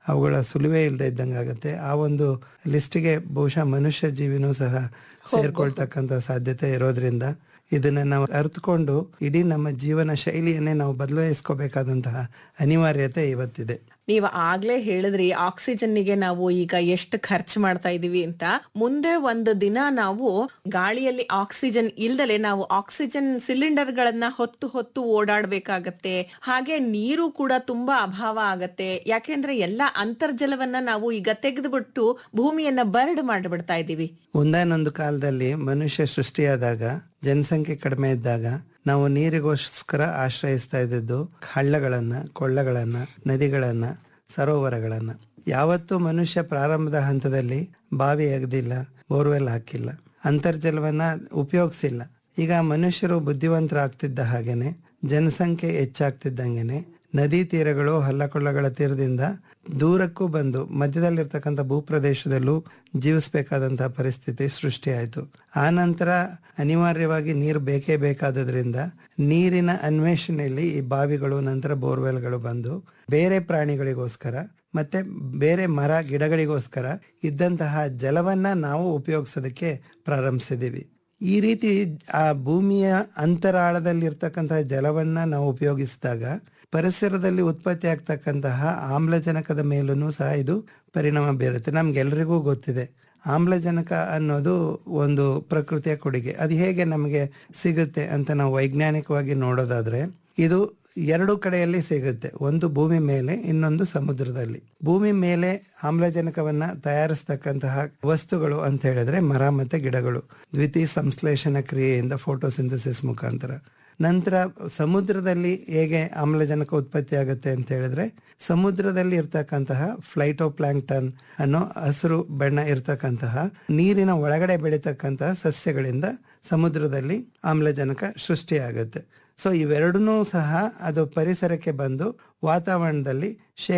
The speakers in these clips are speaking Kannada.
ಅವುಗಳ ಸುಳಿವೇ ಇಲ್ಲದೆ ಇದ್ದಂಗೆ ಆಗುತ್ತೆ. ಆ ಒಂದು ಲಿಸ್ಟಿಗೆ ಬಹುಶಃ ಮನುಷ್ಯ ಜೀವಿನೂ ಸಹ ಸೇರ್ಕೊಳ್ತಕ್ಕಂಥ ಸಾಧ್ಯತೆ ಇರೋದ್ರಿಂದ ಇದನ್ನ ನಾವು ಅರ್ಥಕೊಂಡು ಇಡೀ ನಮ್ಮ ಜೀವನ ಶೈಲಿಯನ್ನೇ ನಾವು ಬದಲಾಯಿಸ್ಕೋಬೇಕಾದಂತಹ ಅನಿವಾರ್ಯತೆ ಇವತ್ತಿದೆ. ನೀವು ಆಗ್ಲೇ ಹೇಳಿದ್ರಿ ಆಕ್ಸಿಜನ್ನಿಗೆ ನಾವು ಈಗ ಎಷ್ಟು ಖರ್ಚು ಮಾಡ್ತಾ ಇದೀವಿ ಅಂತ. ಮುಂದೆ ಒಂದು ದಿನ ನಾವು ಗಾಳಿಯಲ್ಲಿ ಆಕ್ಸಿಜನ್ ಇಲ್ದಲೆ ನಾವು ಆಕ್ಸಿಜನ್ ಸಿಲಿಂಡರ್ ಗಳನ್ನ ಹೊತ್ತು ಹೊತ್ತು ಓಡಾಡ್ಬೇಕಾಗತ್ತೆ. ಹಾಗೆ ನೀರು ಕೂಡ ತುಂಬಾ ಅಭಾವ ಆಗತ್ತೆ. ಯಾಕೆಂದ್ರೆ ಎಲ್ಲಾ ಅಂತರ್ಜಲವನ್ನ ನಾವು ಈಗ ತೆಗೆದುಬಿಟ್ಟು ಭೂಮಿಯನ್ನ ಬರಡು ಮಾಡಿಬಿಡ್ತಾ ಇದೀವಿ. ಒಂದಾನೊಂದು ಕಾಲದಲ್ಲಿ ಮನುಷ್ಯ ಸೃಷ್ಟಿಯಾದಾಗ ಜನಸಂಖ್ಯೆ ಕಡಿಮೆ ಇದ್ದಾಗ ನಾವು ನೀರಿಗೋಸ್ಕರ ಆಶ್ರಯಿಸ್ತಾ ಇದ್ದದ್ದು ಹಳ್ಳಗಳನ್ನ, ಕೊಳ್ಳಗಳನ್ನ, ನದಿಗಳನ್ನ, ಸರೋವರಗಳನ್ನ. ಯಾವತ್ತೂ ಮನುಷ್ಯ ಪ್ರಾರಂಭದ ಹಂತದಲ್ಲಿ ಬಾವಿ ಅಗದಿಲ್ಲ, ಬೋರ್ವೆಲ್ ಹಾಕಿಲ್ಲ, ಅಂತರ್ಜಲವನ್ನ ಉಪಯೋಗಿಸಿಲ್ಲ. ಈಗ ಮನುಷ್ಯರು ಬುದ್ಧಿವಂತರಾಗ್ತಿದ್ದ ಹಾಗೇನೆ, ಜನಸಂಖ್ಯೆ ಹೆಚ್ಚಾಗ್ತಿದ್ದಂಗೆನೆ ನದಿ ತೀರಗಳು, ಹಳ್ಳಕೊಳ್ಳಗಳ ತೀರದಿಂದ ದೂರಕ್ಕೂ ಬಂದು ಮಧ್ಯದಲ್ಲಿರ್ತಕ್ಕಂಥ ಭೂಪ್ರದೇಶದಲ್ಲೂ ಜೀವಿಸಬೇಕಾದಂತಹ ಪರಿಸ್ಥಿತಿ ಸೃಷ್ಟಿಯಾಯಿತು. ಆ ನಂತರ ಅನಿವಾರ್ಯವಾಗಿ ನೀರು ಬೇಕೇ ಬೇಕಾದದ್ರಿಂದ ನೀರಿನ ಅನ್ವೇಷಣೆಯಲ್ಲಿ ಈ ಬಾವಿಗಳು, ನಂತರ ಬೋರ್ವೆಲ್ಗಳು ಬಂದು ಬೇರೆ ಪ್ರಾಣಿಗಳಿಗೋಸ್ಕರ ಮತ್ತೆ ಬೇರೆ ಮರ ಗಿಡಗಳಿಗೋಸ್ಕರ ಇದ್ದಂತಹ ಜಲವನ್ನ ನಾವು ಉಪಯೋಗಿಸೋದಕ್ಕೆ ಪ್ರಾರಂಭಿಸಿದೀವಿ. ಈ ರೀತಿ ಆ ಭೂಮಿಯ ಅಂತರಾಳದಲ್ಲಿರ್ತಕ್ಕಂತಹ ಜಲವನ್ನ ನಾವು ಉಪಯೋಗಿಸಿದಾಗ ಪರಿಸರದಲ್ಲಿ ಉತ್ಪತ್ತಿ ಆಗ್ತಕ್ಕಂತಹ ಆಮ್ಲಜನಕದ ಮೇಲೂ ಸಹ ಇದು ಪರಿಣಾಮ ಬೀರುತ್ತೆ. ನಮ್ಗೆಲ್ರಿಗೂ ಗೊತ್ತಿದೆ, ಆಮ್ಲಜನಕ ಅನ್ನೋದು ಒಂದು ಪ್ರಕೃತಿಯ ಕೊಡುಗೆ. ಅದು ಹೇಗೆ ನಮಗೆ ಸಿಗುತ್ತೆ ಅಂತ ನಾವು ವೈಜ್ಞಾನಿಕವಾಗಿ ನೋಡೋದಾದ್ರೆ, ಇದು ಎರಡು ಕಡೆಯಲ್ಲಿ ಸಿಗುತ್ತೆ. ಒಂದು ಭೂಮಿ ಮೇಲೆ, ಇನ್ನೊಂದು ಸಮುದ್ರದಲ್ಲಿ. ಭೂಮಿ ಮೇಲೆ ಆಮ್ಲಜನಕವನ್ನ ತಯಾರಿಸ್ತಕ್ಕಂತಹ ವಸ್ತುಗಳು ಅಂತ ಹೇಳಿದ್ರೆ ಮರ ಮತ್ತೆ ಗಿಡಗಳು, ದ್ವಿತೀಯ ಸಂಶ್ಲೇಷಣ ಕ್ರಿಯೆಯಿಂದ ಫೋಟೋಸಿಂಥಸಿಸ್ ಮುಖಾಂತರ. ನಂತರ ಸಮುದ್ರದಲ್ಲಿ ಹೇಗೆ ಆಮ್ಲಜನಕ ಉತ್ಪತ್ತಿ ಆಗುತ್ತೆ ಅಂತ ಹೇಳಿದ್ರೆ, ಸಮುದ್ರದಲ್ಲಿ ಇರ್ತಕ್ಕಂತಹ ಫ್ಲೈಟೋಪ್ಲಾಂಕ್ಟನ್ ಅನ್ನೋ ಹಸಿರು ಬಣ್ಣ ಇರ್ತಕ್ಕಂತಹ ನೀರಿನ ಒಳಗಡೆ ಬೆಳೀತಕ್ಕಂತಹ ಸಸ್ಯಗಳಿಂದ ಸಮುದ್ರದಲ್ಲಿ ಆಮ್ಲಜನಕ ಸೃಷ್ಟಿಯಾಗುತ್ತೆ. ಸೊ ಇವೆರಡನ್ನೂ ಸಹ ಅದು ಪರಿಸರಕ್ಕೆ ಬಂದು ವಾತಾವರಣದಲ್ಲಿ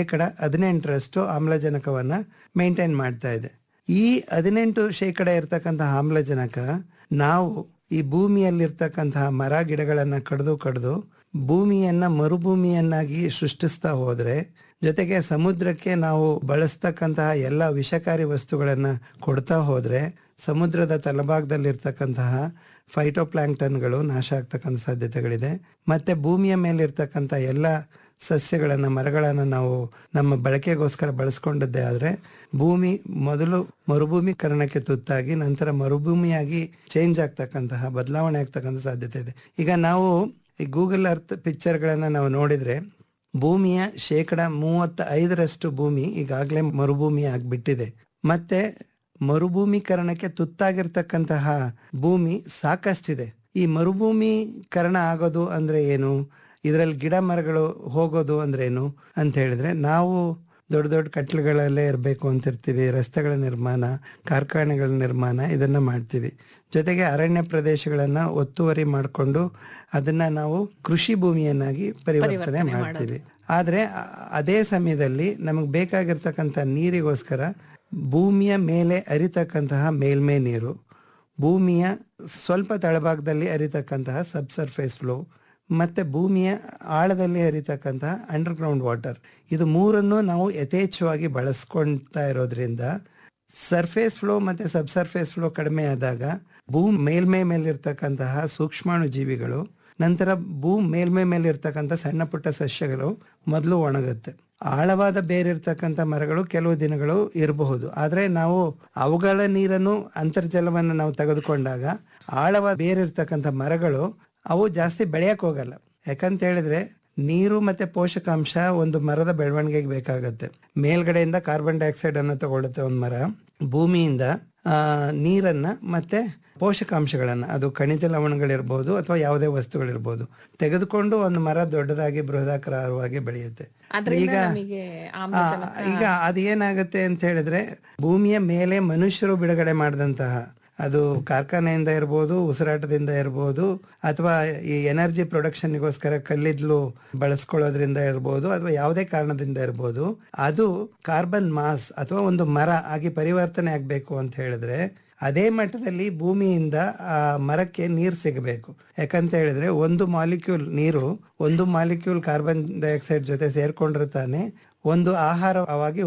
18% ಆಮ್ಲಜನಕವನ್ನ ಮೇಂಟೈನ್ ಮಾಡ್ತಾ ಇದೆ. ಈ 18% ಇರ್ತಕ್ಕಂತಹ ಆಮ್ಲಜನಕ ನಾವು ಈ ಭೂಮಿಯಲ್ಲಿರ್ತಕ್ಕಂತಹ ಮರ ಗಿಡಗಳನ್ನ ಕಡಿದು ಭೂಮಿಯನ್ನ ಮರುಭೂಮಿಯನ್ನಾಗಿ ಸೃಷ್ಟಿಸ್ತಾ ಹೋದ್ರೆ, ಜೊತೆಗೆ ಸಮುದ್ರಕ್ಕೆ ನಾವು ಬಳಸ್ತಕ್ಕಂತಹ ಎಲ್ಲ ವಿಷಕಾರಿ ವಸ್ತುಗಳನ್ನ ಕೊಡ್ತಾ ಹೋದ್ರೆ, ಸಮುದ್ರದ ತಳಭಾಗದಲ್ಲಿರ್ತಕ್ಕಂತಹ ಫೈಟೋಪ್ಲಾಂಕ್ಟನ್ಗಳು ನಾಶ ಆಗ್ತಕ್ಕಂಥ ಸಾಧ್ಯತೆಗಳಿದೆ. ಮತ್ತೆ ಭೂಮಿಯ ಮೇಲೆ ಇರ್ತಕ್ಕಂಥ ಎಲ್ಲ ಸಸ್ಯಗಳನ್ನ, ಮರಗಳನ್ನ ನಾವು ನಮ್ಮ ಬಳಕೆಗೋಸ್ಕರ ಬಳಸ್ಕೊಂಡದ್ದೇ ಆದ್ರೆ ಭೂಮಿ ಮೊದಲು ಮರುಭೂಮೀಕರಣಕ್ಕೆ ತುತ್ತಾಗಿ ನಂತರ ಮರುಭೂಮಿಯಾಗಿ ಚೇಂಜ್ ಆಗ್ತಕ್ಕಂತಹ, ಬದಲಾವಣೆ ಆಗ್ತಕ್ಕಂಥ ಸಾಧ್ಯತೆ ಇದೆ. ಈಗ ನಾವು ಈ ಗೂಗಲ್ ಅರ್ತ್ ಪಿಕ್ಚರ್ಗಳನ್ನ ನಾವು ನೋಡಿದ್ರೆ, ಭೂಮಿಯ 35% ಭೂಮಿ ಈಗಾಗಲೇ ಮರುಭೂಮಿ ಆಗ್ಬಿಟ್ಟಿದೆ. ಮತ್ತೆ ಮರುಭೂಮೀಕರಣಕ್ಕೆ ತುತ್ತಾಗಿರ್ತಕ್ಕಂತಹ ಭೂಮಿ ಸಾಕಷ್ಟಿದೆ. ಈ ಮರುಭೂಮೀಕರಣ ಆಗೋದು ಅಂದ್ರೆ ಏನು, ಇದರಲ್ಲಿ ಗಿಡ ಮರಗಳು ಹೋಗೋದು ಅಂದ್ರೆ ಏನು ಅಂತ ಹೇಳಿದ್ರೆ, ನಾವು ದೊಡ್ಡ ದೊಡ್ಡ ಕಟ್ಟಡಗಳಲ್ಲೇ ಇರಬೇಕು ಅಂತಿರ್ತೀವಿ, ರಸ್ತೆಗಳ ನಿರ್ಮಾಣ, ಕಾರ್ಖಾನೆಗಳ ನಿರ್ಮಾಣ ಇದನ್ನ ಮಾಡ್ತೀವಿ. ಜೊತೆಗೆ ಅರಣ್ಯ ಪ್ರದೇಶಗಳನ್ನ ಒತ್ತುವರಿ ಮಾಡಿಕೊಂಡು ಅದನ್ನ ನಾವು ಕೃಷಿ ಭೂಮಿಯನ್ನಾಗಿ ಪರಿವರ್ತನೆ ಮಾಡ್ತೀವಿ. ಆದ್ರೆ ಅದೇ ಸಮಯದಲ್ಲಿ ನಮಗೆ ಬೇಕಾಗಿರ್ತಕ್ಕಂಥ ನೀರಿಗೋಸ್ಕರ ಭೂಮಿಯ ಮೇಲೆ ಹರಿತಕ್ಕಂತಹ ಮೇಲ್ಮೈ ನೀರು, ಭೂಮಿಯ ಸ್ವಲ್ಪ ತಳಭಾಗದಲ್ಲಿ ಹರಿತಕ್ಕಂತಹ ಸಬ್ಸರ್ಫೇಸ್ ಫ್ಲೋ, ಮತ್ತೆ ಭೂಮಿಯ ಆಳದಲ್ಲಿ ಹರಿತಕ್ಕಂತಹ ಅಂಡರ್ಗ್ರೌಂಡ್ ವಾಟರ್, ಇದು ಮೂರನ್ನು ನಾವು ಯಥೇಚ್ಛವಾಗಿ ಬಳಸ್ಕೊಳ್ತಾ ಇರೋದ್ರಿಂದ ಸರ್ಫೇಸ್ ಫ್ಲೋ ಮತ್ತೆ ಸಬ್ಸರ್ಫೇಸ್ ಫ್ಲೋ ಕಡಿಮೆ ಆದಾಗ ಮೇಲ್ಮೈ ಮೇಲಿರ್ತಕ್ಕಂತಹ ಸೂಕ್ಷ್ಮಾಣು ಜೀವಿಗಳು, ನಂತರ ಮೇಲ್ಮೈ ಮೇಲೆ ಇರ್ತಕ್ಕಂಥ ಸಣ್ಣ ಪುಟ್ಟ ಸಸ್ಯಗಳು ಮೊದಲು ಒಣಗುತ್ತೆ. ಆಳವಾದ ಬೇರಿರ್ತಕ್ಕಂಥ ಮರಗಳು ಕೆಲವು ದಿನಗಳು ಇರಬಹುದು. ಆದ್ರೆ ನಾವು ಅವುಗಳ ನೀರನ್ನು, ಅಂತರ್ಜಲವನ್ನು ನಾವು ತೆಗೆದುಕೊಂಡಾಗ ಆಳವಾದ ಬೇರಿರ್ತಕ್ಕಂಥ ಮರಗಳು ಅವು ಜಾಸ್ತಿ ಬೆಳೆಯಕ್ ಹೋಗಲ್ಲ. ಯಾಕಂತ ಹೇಳಿದ್ರೆ ನೀರು ಮತ್ತೆ ಪೋಷಕಾಂಶ ಒಂದು ಮರದ ಬೆಳವಣಿಗೆಗೆ ಬೇಕಾಗತ್ತೆ. ಮೇಲ್ಗಡೆಯಿಂದ ಕಾರ್ಬನ್ ಡೈಆಕ್ಸೈಡ್ ಅನ್ನು ತಗೊಳುತ್ತೆ ಒಂದು ಮರ, ಭೂಮಿಯಿಂದ ನೀರನ್ನ ಮತ್ತೆ ಪೋಷಕಾಂಶಗಳನ್ನ, ಅದು ಖನಿಜ ಲವಣಗಳಿರ್ಬೋದು ಅಥವಾ ಯಾವುದೇ ವಸ್ತುಗಳಿರ್ಬೋದು, ತೆಗೆದುಕೊಂಡು ಒಂದು ಮರ ದೊಡ್ಡದಾಗಿ ಬೃಹದಾಕಾರವಾಗಿ ಬೆಳೆಯುತ್ತೆ. ಈಗ ಅದೇನಾಗುತ್ತೆ ಅಂತ ಹೇಳಿದ್ರೆ, ಭೂಮಿಯ ಮೇಲೆ ಮನುಷ್ಯರು ಬಿಡುಗಡೆ ಮಾಡಿದಂತಹ, ಅದು ಕಾರ್ಖಾನೆಯಿಂದ ಇರ್ಬೋದು, ಉಸಿರಾಟದಿಂದ ಇರ್ಬೋದು, ಅಥವಾ ಈ ಎನರ್ಜಿ ಪ್ರೊಡಕ್ಷನ್ಗೋಸ್ಕರ ಕಲ್ಲಿದ್ಲು ಬಳಸ್ಕೊಳ್ಳೋದ್ರಿಂದ ಇರ್ಬೋದು, ಅಥವಾ ಯಾವುದೇ ಕಾರಣದಿಂದ ಇರ್ಬೋದು, ಅದು ಕಾರ್ಬನ್ ಮಾಸ್ ಅಥವಾ ಒಂದು ಮರ ಆಗಿ ಪರಿವರ್ತನೆ ಆಗ್ಬೇಕು ಅಂತ ಹೇಳಿದ್ರೆ ಅದೇ ಮಟ್ಟದಲ್ಲಿ ಭೂಮಿಯಿಂದ ಆ ಮರಕ್ಕೆ ನೀರು ಸಿಗಬೇಕು. ಯಾಕಂತ ಹೇಳಿದ್ರೆ ಒಂದು ಮಾಲಿಕ್ಯೂಲ್ ನೀರು, ಒಂದು ಮಾಲಿಕ್ಯೂಲ್ ಕಾರ್ಬನ್ ಡೈಆಕ್ಸೈಡ್ ಜೊತೆ ಸೇರ್ಕೊಂಡಿರ್ತಾನೆ ಒಂದು ಆಹಾರವಾಗಿ